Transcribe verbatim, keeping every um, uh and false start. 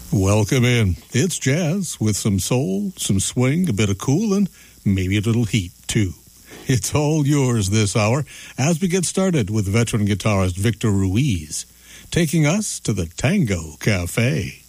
Welcome in. It's jazz with some soul, some swing, a bit of cool, and maybe a little heat, too. It's all yours this hour as we get started with veteran guitarist Victor Ruiz, taking us to the Tango Cafe.